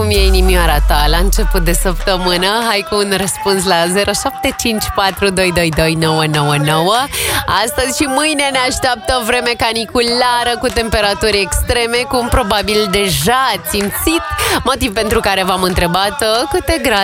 cum e inimioara ta la început de săptămână? Hai cu un răspuns la 0754222999. Astăzi și mâine ne așteaptă vreme caniculară cu temperaturi extreme, cum probabil deja ați simțit, motiv pentru care v-am întrebat câte grade